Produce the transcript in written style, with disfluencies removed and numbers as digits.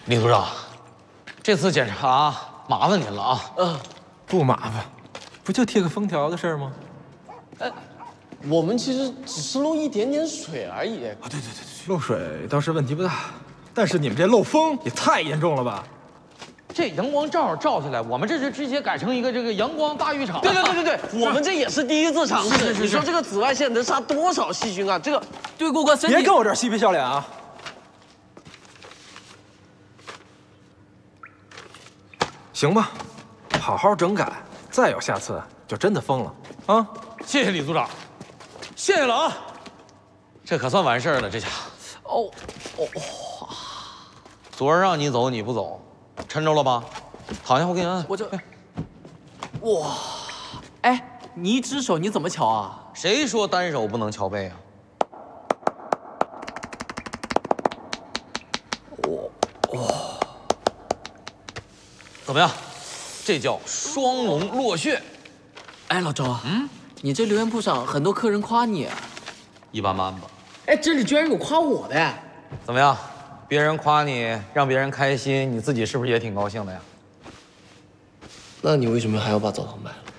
李组长，这次检查麻烦您了啊。 不麻烦，不就贴个封条的事儿吗？ 我们其实只是漏一点点水而已。 对，漏水倒是问题不大，但是你们这漏风也太严重了吧？ 这阳光照照下来，我们这就直接改成一个这个阳光大浴场。 对，我们这也是第一次尝试。你说这个紫外线能杀多少细菌啊？这个对顾客身体…… 别跟我这儿嬉皮笑脸啊！行吧，好好整改，再有下次就真的封了啊！ 谢谢李组长，谢谢了啊！这可算完事儿了，这下。昨儿让你走你不走，抻着了吧？躺下，我给你按。 我这，哇，哎，你一只手你怎么瞧啊？ 谁说单手不能敲背啊？怎么样？这叫双龙落穴。 哎，老周啊，你这留言簿上很多客人夸你， 一般般吧。 哎，这里居然有夸我的呀！ 怎么样？别人夸你，让别人开心，你自己是不是也挺高兴的呀？ 那你为什么还要把澡堂卖了？